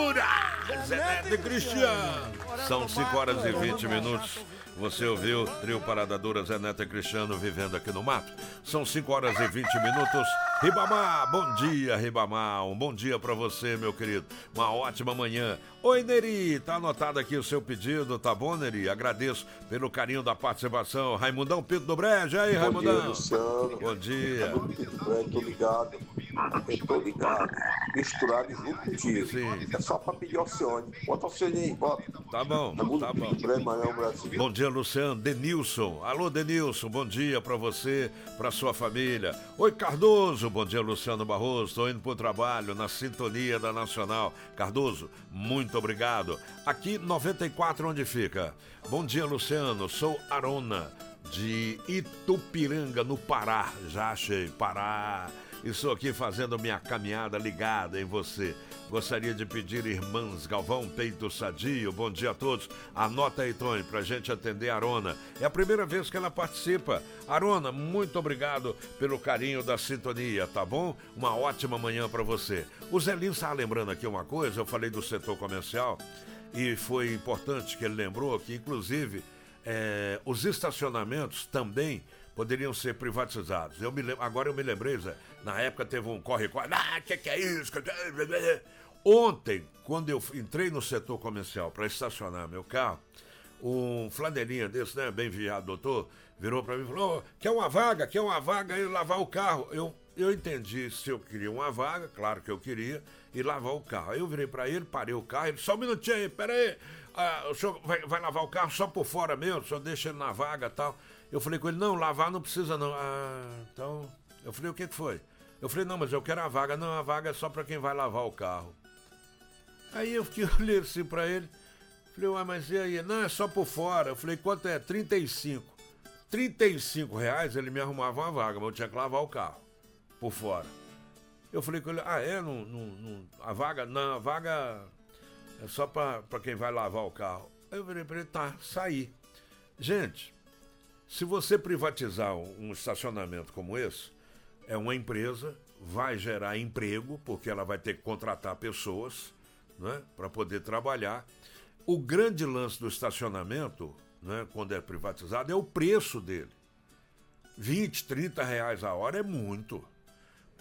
Segura! Zé Neto e Cristiano. São 5 horas e 20 minutos. Você ouviu o trio Parada Dura, Zé Neto e Cristiano, vivendo aqui no mato. São 5 horas e 20 minutos. Ribamar, bom dia, Ribamar. Um bom dia pra você, meu querido. Uma ótima manhã. Oi, Neri, tá anotado aqui o seu pedido, tá bom, Neri? Agradeço pelo carinho da participação. Raimundão Pinto do Brejo, aí, Raimundão. Bom dia, Luciano. Bom dia. Pinto do Brejo, tô ligado. Eu tô ligado. Misturado junto contigo. Sim. É só pra pedir Alcione. Bota Alcione aí, bota. Tá bom, tá bom. Pinto do Brejo, Maranhão, Brasil. Bom dia, Luciano. Denilson. Alô, Denilson. Bom dia pra você, pra sua família. Oi, Cardoso. Bom dia, Luciano Barroso. Tô indo pro trabalho na sintonia da Nacional. Cardoso, muito obrigado. Aqui, 94, onde fica? Bom dia, Luciano. Sou Arona, de Itupiranga, no Pará. Já achei, Pará. Estou aqui fazendo minha caminhada ligada em você. Gostaria de pedir Irmãs Galvão, Peito Sadio. Bom dia a todos. Anota aí, Tony, pra gente atender a Arona. É a primeira vez que ela participa. Arona, muito obrigado pelo carinho da sintonia, tá bom? Uma ótima manhã pra você. O Zelinho está lembrando aqui uma coisa, eu falei do setor comercial e foi importante que ele lembrou que, inclusive, os estacionamentos também poderiam ser privatizados. Agora eu me lembrei, Zé, na época teve um corre-corre. Que é isso? Ontem, quando eu entrei no setor comercial para estacionar meu carro, um flanelinha desse, né, bem viado, doutor, virou para mim e falou: quer uma vaga aí lavar o carro. Eu entendi se eu queria uma vaga, claro que eu queria, e lavar o carro. Aí eu virei para ele, parei o carro, ele: só um minutinho aí, peraí, o senhor vai lavar o carro só por fora mesmo, o senhor deixa ele na vaga e tal. Eu falei com ele: não, lavar não precisa não. Então, eu falei: o que foi? Eu falei: não, mas eu quero a vaga. Não, a vaga é só para quem vai lavar o carro. Aí eu fiquei olhando assim para ele, falei: mas e aí? Não, é só por fora. Eu falei: quanto é? 35. 35 reais ele me arrumava uma vaga, mas eu tinha que lavar o carro por fora. Eu falei com ele: a vaga? Não, a vaga é só para quem vai lavar o carro. Aí eu virei para ele: tá, saí. Gente, se você privatizar um estacionamento como esse, é uma empresa, vai gerar emprego, porque ela vai ter que contratar pessoas, né, para poder trabalhar. O grande lance do estacionamento, né, quando é privatizado, é o preço dele. 20, 30 reais a hora é muito.